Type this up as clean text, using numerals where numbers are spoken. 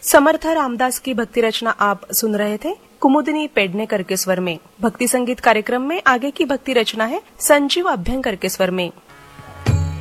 समर्थ रामदास की भक्ति रचना आप सुन रहे थे कुमुदिनी पेडनेकर के स्वर में। भक्ति संगीत कार्यक्रम में आगे की भक्ति रचना है संजीव अभ्यंकर के स्वर में।